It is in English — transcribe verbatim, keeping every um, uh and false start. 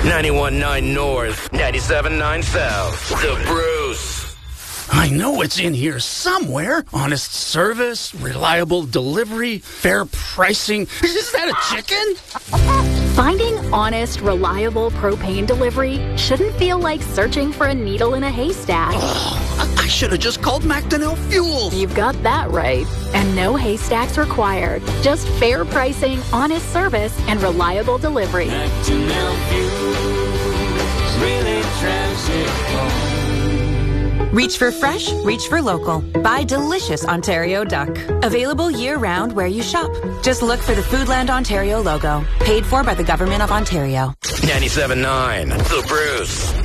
ninety-one point nine North, ninety-seven point nine South. The Bruce. I know it's in here somewhere. Honest service, reliable delivery, fair pricing. Is that a chicken? Finding honest, reliable propane delivery shouldn't feel like searching for a needle in a haystack. Oh, I should have just called Macdonell Fuels. You've got that right. And no haystacks required. Just fair pricing, honest service, and reliable delivery. Macdonell Fuels really drives it home. Reach for fresh, reach for local. Buy delicious Ontario duck. Available year-round where you shop. Just look for the Foodland Ontario logo. Paid for by the Government of Ontario. ninety-seven point nine The Bruce.